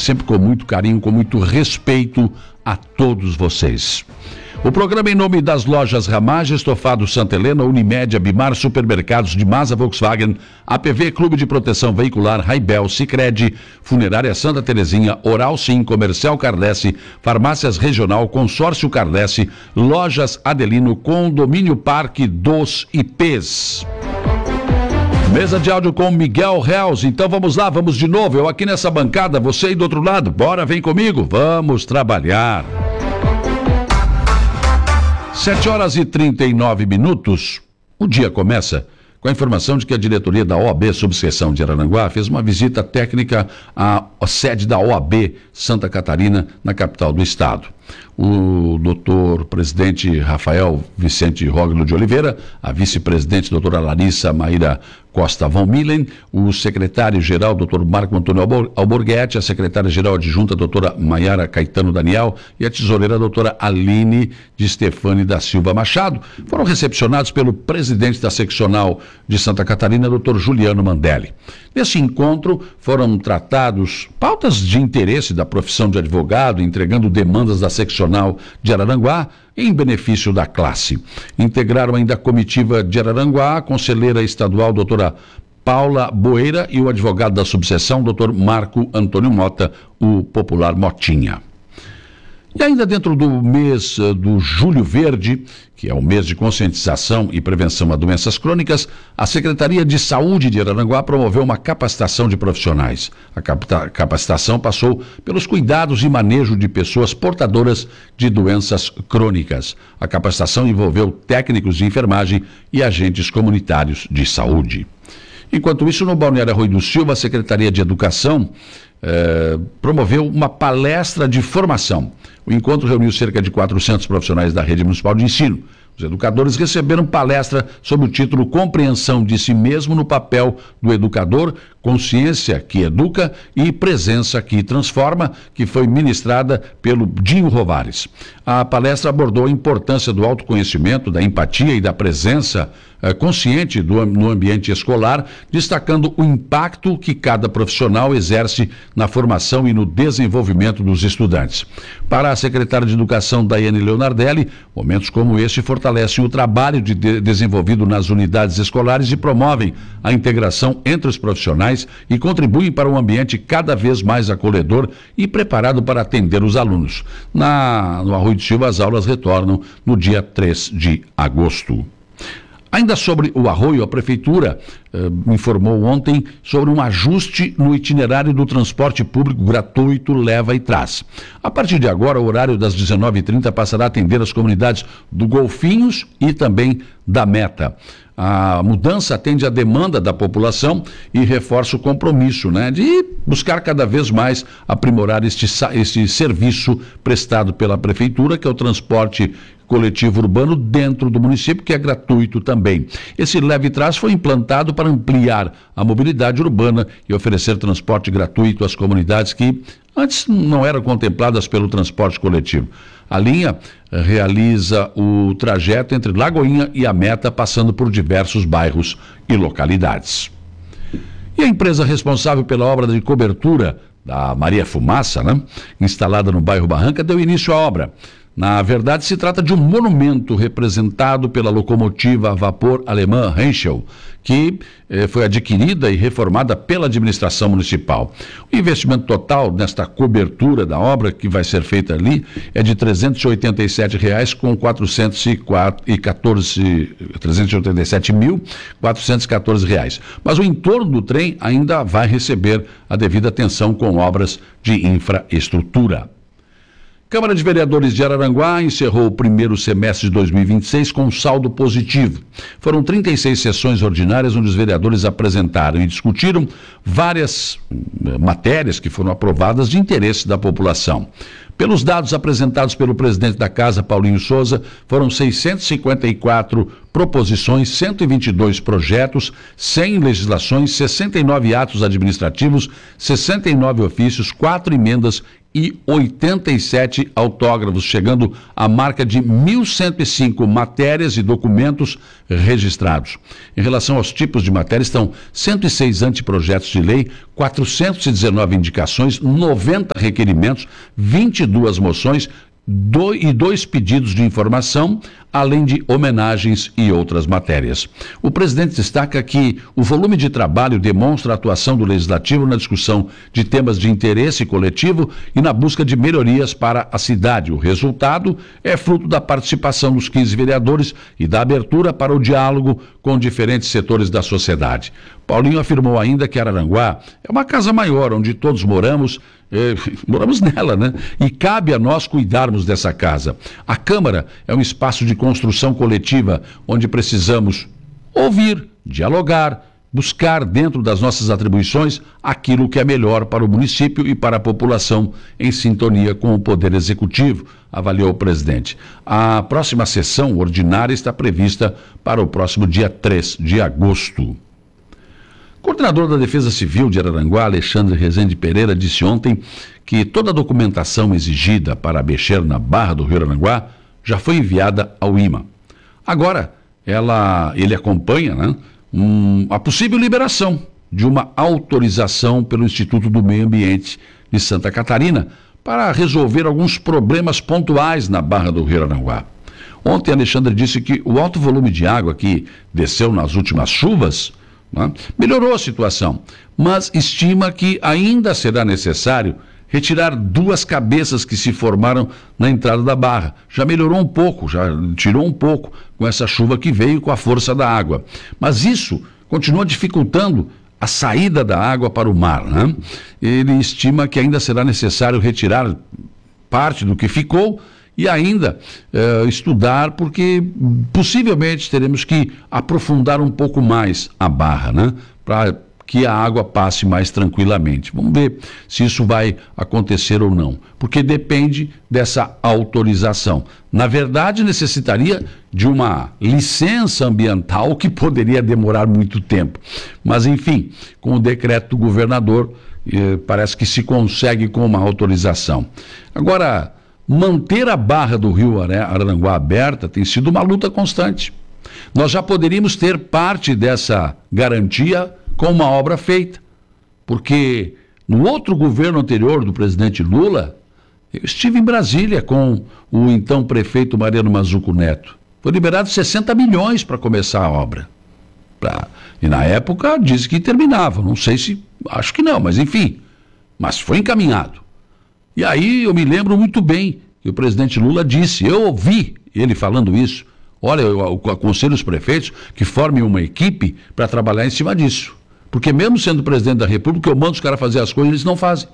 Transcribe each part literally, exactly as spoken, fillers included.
sempre com muito carinho, com muito respeito a todos vocês. O programa em nome das lojas Ramage, Estofado Santa Helena, Unimed, Abimar, Supermercados de Masa Volkswagen, A P V Clube de Proteção Veicular, Raibel, Sicredi, Funerária Santa Terezinha, Oral Sim, Comercial Cardesse, Farmácias Regional, Consórcio Cardesse, Lojas Adelino, Condomínio Parque dos I Ps. Mesa de áudio com Miguel Reus. Então vamos lá, vamos de novo. Eu aqui nessa bancada, você aí do outro lado. Bora, vem comigo. Vamos trabalhar. Sete horas e trinta e nove minutos. O dia começa com a informação de que a diretoria da O A B Subseção de Araranguá fez uma visita técnica à sede da O A B Santa Catarina, na capital do estado. O doutor presidente Rafael Vicente Rógulo de Oliveira, a vice-presidente doutora Larissa Maíra Costa von Millen, o secretário-geral doutor Marco Antônio Alborguete, a secretária-geral adjunta doutora Maiara Caetano Daniel e a tesoureira doutora Aline de Stefani da Silva Machado foram recepcionados pelo presidente da seccional de Santa Catarina, doutor Juliano Mandelli. Nesse encontro foram tratados pautas de interesse da profissão de advogado, entregando demandas da seccional de Araranguá em benefício da classe. Integraram ainda a comitiva de Araranguá, a conselheira estadual doutora Paula Boeira e o advogado da subseção, doutor Marco Antônio Mota, o popular Motinha. E ainda dentro do mês do Julho Verde, que é o mês de conscientização e prevenção a doenças crônicas, a Secretaria de Saúde de Araranguá promoveu uma capacitação de profissionais. A capacitação passou pelos cuidados e manejo de pessoas portadoras de doenças crônicas. A capacitação envolveu técnicos de enfermagem e agentes comunitários de saúde. Enquanto isso, no Balneário Arroio do Silva, a Secretaria de Educação eh, promoveu uma palestra de formação. O encontro reuniu cerca de quatrocentos profissionais da rede municipal de ensino. Os educadores receberam palestra sob o título Compreensão de si mesmo no papel do educador, consciência que educa e presença que transforma, que foi ministrada pelo Dinho Rovares. A palestra abordou a importância do autoconhecimento, da empatia e da presença eh, consciente do, no ambiente escolar, destacando o impacto que cada profissional exerce na formação e no desenvolvimento dos estudantes. Para a secretária de Educação, Daiane Leonardelli, momentos como este fortalecem o trabalho de de desenvolvido nas unidades escolares e promovem a integração entre os profissionais e contribuem para um ambiente cada vez mais acolhedor e preparado para atender os alunos. Na, no Arroio do Silva, as aulas retornam no dia três de agosto. Ainda sobre o Arroio, a Prefeitura eh, informou ontem sobre um ajuste no itinerário do transporte público gratuito Leva e Traz. A partir de agora, o horário das dezenove e trinta passará a atender as comunidades do Golfinhos e também da Meta. A mudança atende à demanda da população e reforça o compromisso, né, de buscar cada vez mais aprimorar este, este serviço prestado pela Prefeitura, que é o transporte coletivo urbano dentro do município, que é gratuito também. Esse Leve e Traz foi implantado para ampliar a mobilidade urbana e oferecer transporte gratuito às comunidades que antes não eram contempladas pelo transporte coletivo. A linha realiza o trajeto entre Lagoinha e a Meta, passando por diversos bairros e localidades. E a empresa responsável pela obra de cobertura da Maria Fumaça, né, instalada no bairro Barranca, deu início à obra. Na verdade, se trata de um monumento representado pela locomotiva a vapor alemã Henschel, que eh, foi adquirida e reformada pela administração municipal. O investimento total nesta cobertura da obra, que vai ser feita ali, é de trezentos e oitenta e sete reais com quatrocentos e quatorze, trezentos e oitenta e sete mil quatrocentos e quatorze reais. Mas o entorno do trem ainda vai receber a devida atenção com obras de infraestrutura. Câmara de Vereadores de Araranguá encerrou o primeiro semestre de dois mil e vinte e seis com saldo positivo. Foram trinta e seis sessões ordinárias onde os vereadores apresentaram e discutiram várias matérias que foram aprovadas de interesse da população. Pelos dados apresentados pelo presidente da Casa, Paulinho Souza, foram seiscentos e cinquenta e quatro proposições, cento e vinte e dois projetos, cem legislações, sessenta e nove atos administrativos, sessenta e nove ofícios, quatro emendas e oitenta e sete autógrafos, chegando à marca de mil cento e cinco matérias e documentos registrados. Em relação aos tipos de matéria, estão cento e seis anteprojetos de lei, quatrocentas e dezenove indicações, noventa requerimentos, vinte e duas moções, Do, e dois pedidos de informação, além de homenagens e outras matérias. O presidente destaca que o volume de trabalho demonstra a atuação do Legislativo na discussão de temas de interesse coletivo e na busca de melhorias para a cidade. O resultado é fruto da participação dos quinze vereadores e da abertura para o diálogo com diferentes setores da sociedade. Paulinho afirmou ainda que Araranguá é uma casa maior, onde todos moramos, eh, moramos nela, né? E cabe a nós cuidarmos dessa casa. A Câmara é um espaço de construção coletiva, onde precisamos ouvir, dialogar, buscar dentro das nossas atribuições aquilo que é melhor para o município e para a população, em sintonia com o Poder Executivo, avaliou o presidente. A próxima sessão ordinária está prevista para o próximo dia três de agosto. O coordenador da Defesa Civil de Araranguá, Alexandre Rezende Pereira, disse ontem que toda a documentação exigida para mexer na Barra do Rio Araranguá já foi enviada ao I M A. Agora, ela, ele acompanha, né, um, a possível liberação de uma autorização pelo Instituto do Meio Ambiente de Santa Catarina para resolver alguns problemas pontuais na Barra do Rio Araranguá. Ontem, Alexandre disse que o alto volume de água que desceu nas últimas chuvas, né, melhorou a situação, mas estima que ainda será necessário retirar duas cabeças que se formaram na entrada da barra. Já melhorou um pouco, já tirou um pouco com essa chuva que veio com a força da água. Mas isso continua dificultando a saída da água para o mar, né? Ele estima que ainda será necessário retirar parte do que ficou e ainda eh, estudar, porque possivelmente teremos que aprofundar um pouco mais a barra, né? Para que a água passe mais tranquilamente. Vamos ver se isso vai acontecer ou não, porque depende dessa autorização. Na verdade, necessitaria de uma licença ambiental que poderia demorar muito tempo. Mas, enfim, com o decreto do governador, eh, parece que se consegue com uma autorização. Agora, manter a Barra do Rio Araranguá aberta tem sido uma luta constante. Nós já poderíamos ter parte dessa garantia com uma obra feita, porque no outro governo anterior do presidente Lula, eu estive em Brasília com o então prefeito Mariano Mazzuco Neto. Foi liberado sessenta milhões para começar a obra. Pra... E na época disse que terminava, não sei se, acho que não, mas enfim, mas foi encaminhado. E aí eu me lembro muito bem que o presidente Lula disse, eu ouvi ele falando isso, olha, eu aconselho os prefeitos que formem uma equipe para trabalhar em cima disso. Porque mesmo sendo presidente da República, eu mando os caras fazer as coisas, eles não fazem.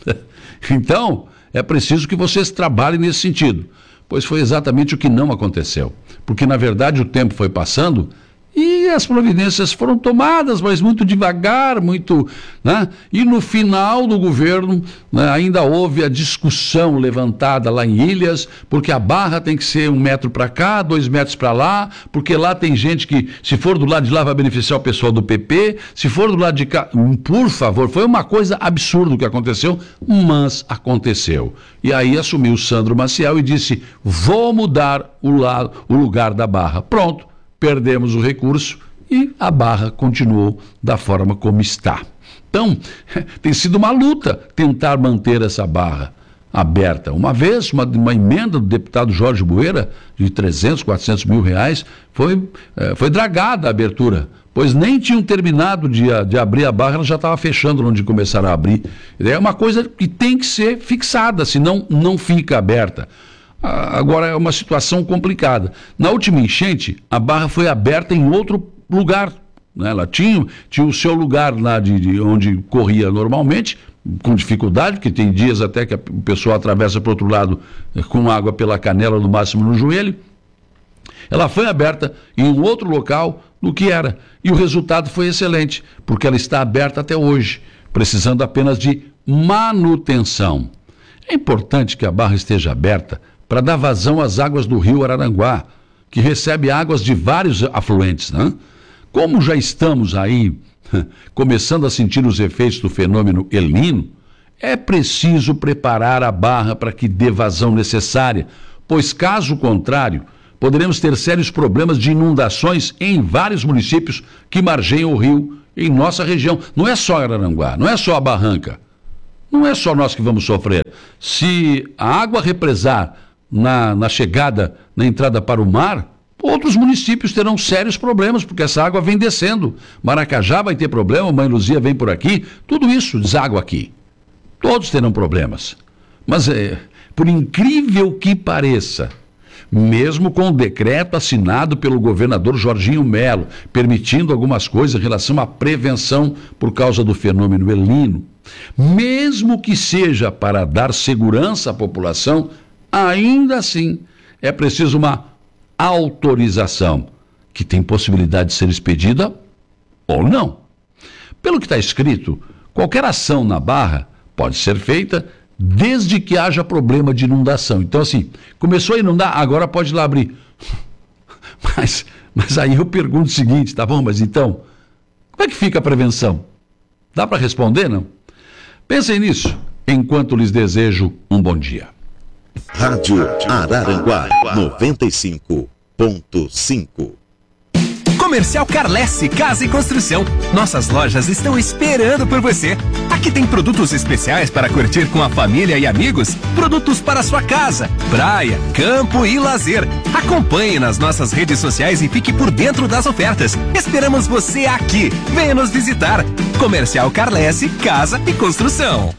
Então, é preciso que vocês trabalhem nesse sentido. Pois foi exatamente o que não aconteceu. Porque, na verdade, o tempo foi passando e as providências foram tomadas, mas muito devagar, muito, né? E no final do governo, né, ainda houve a discussão levantada lá em Ilhas, porque a barra tem que ser um metro para cá, dois metros para lá, porque lá tem gente que, se for do lado de lá, vai beneficiar o pessoal do P P, se for do lado de cá, por favor, foi uma coisa absurda o que aconteceu, mas aconteceu. E aí assumiu o Sandro Maciel e disse, vou mudar o, lado, o lugar da barra. Pronto. Perdemos o recurso e a barra continuou da forma como está. Então, tem sido uma luta tentar manter essa barra aberta. Uma vez, uma, uma emenda do deputado Jorge Bueira, de trezentos, quatrocentos mil reais, foi, eh, foi dragada a abertura, pois nem tinham terminado de, de abrir a barra, ela já estava fechando onde começaram a abrir. É uma coisa que tem que ser fixada, senão não fica aberta. Agora é uma situação complicada. Na última enchente, a barra foi aberta em outro lugar, né? Ela tinha, tinha o seu lugar lá de, de onde corria normalmente, com dificuldade, porque tem dias até que a, o pessoal atravessa para o outro lado com água pela canela, no máximo no joelho. Ela foi aberta em um outro local do que era. E o resultado foi excelente, porque ela está aberta até hoje, precisando apenas de manutenção. É importante que a barra esteja aberta para dar vazão às águas do rio Araranguá, que recebe águas de vários afluentes, né? Como já estamos aí começando a sentir os efeitos do fenômeno El Niño, é preciso preparar a barra para que dê vazão necessária, pois caso contrário, poderemos ter sérios problemas de inundações em vários municípios que margeiam o rio em nossa região. Não é só Araranguá, não é só a barranca, não é só nós que vamos sofrer. Se a água represar na, na chegada, na entrada para o mar, outros municípios terão sérios problemas, porque essa água vem descendo. Maracajá vai ter problema, Mãe Luzia vem por aqui, tudo isso deságua aqui. Todos terão problemas. Mas, é, por incrível que pareça, mesmo com o decreto assinado pelo governador Jorginho Melo, permitindo algumas coisas em relação à prevenção por causa do fenômeno El Niño, mesmo que seja para dar segurança à população, ainda assim é preciso uma autorização, que tem possibilidade de ser expedida ou não. Pelo que está escrito, qualquer ação na barra pode ser feita desde que haja problema de inundação. Então, assim, começou a inundar, agora pode lá abrir. Mas, mas aí eu pergunto o seguinte, tá bom, mas então, como é que fica a prevenção? Dá para responder, não? Pensem nisso, enquanto lhes desejo um bom dia. Rádio Araranguá noventa e cinco ponto cinco. Comercial Carlesse Casa e Construção. Nossas lojas estão esperando por você. Aqui tem produtos especiais para curtir com a família e amigos, produtos para sua casa, praia, campo e lazer. Acompanhe nas nossas redes sociais e fique por dentro das ofertas. Esperamos você aqui. Venha nos visitar. Comercial Carlesse Casa e Construção.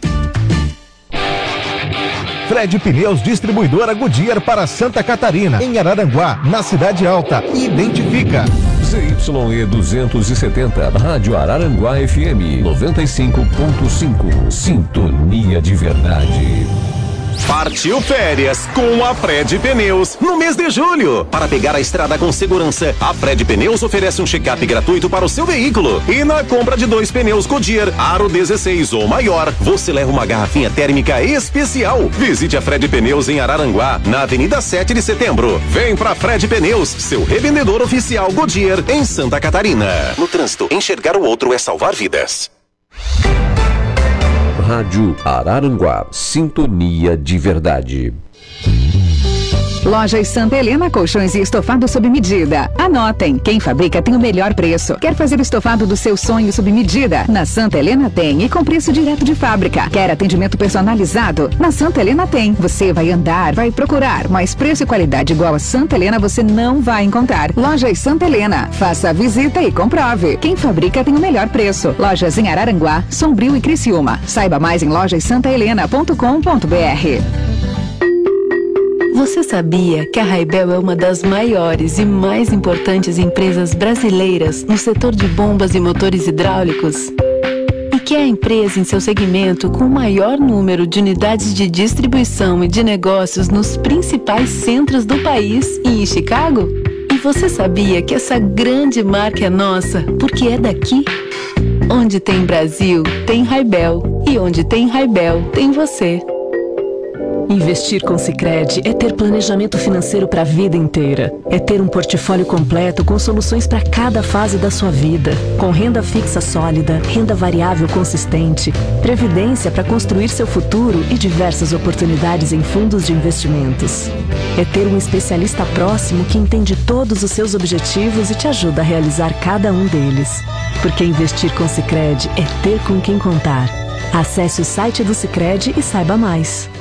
Fred Pneus Distribuidora Goodyear para Santa Catarina, em Araranguá, na Cidade Alta. Identifica. Z Y E duzentos e setenta, Rádio Araranguá F M noventa e cinco ponto cinco. Sintonia de verdade. Partiu férias com a Fred Pneus no mês de julho. Para pegar a estrada com segurança, a Fred Pneus oferece um check-up gratuito para o seu veículo. E na compra de dois pneus Goodyear Aro dezesseis ou maior, você leva uma garrafinha térmica especial. Visite a Fred Pneus em Araranguá, na Avenida sete de Setembro. Vem pra Fred Pneus, seu revendedor oficial Goodyear em Santa Catarina. No trânsito, enxergar o outro é salvar vidas. Rádio Araranguá, sintonia de verdade. Lojas Santa Helena, colchões e estofado sob medida. Anotem, quem fabrica tem o melhor preço. Quer fazer o estofado do seu sonho sob medida? Na Santa Helena tem, e com preço direto de fábrica. Quer atendimento personalizado? Na Santa Helena tem. Você vai andar, vai procurar, mas preço e qualidade igual a Santa Helena você não vai encontrar. Lojas Santa Helena, faça a visita e comprove. Quem fabrica tem o melhor preço. Lojas em Araranguá, Sombrio e Criciúma. Saiba mais em lojas santa helena ponto com ponto b r. Você sabia que a Raibel é uma das maiores e mais importantes empresas brasileiras no setor de bombas e motores hidráulicos? E que é a empresa em seu segmento com o maior número de unidades de distribuição e de negócios nos principais centros do país e em Chicago? E você sabia que essa grande marca é nossa porque é daqui? Onde tem Brasil, tem Raibel. E onde tem Raibel, tem você. Investir com Sicredi é ter planejamento financeiro para a vida inteira. É ter um portfólio completo com soluções para cada fase da sua vida. Com renda fixa sólida, renda variável consistente, previdência para construir seu futuro e diversas oportunidades em fundos de investimentos. É ter um especialista próximo que entende todos os seus objetivos e te ajuda a realizar cada um deles. Porque investir com Sicredi é ter com quem contar. Acesse o site do Sicredi e saiba mais.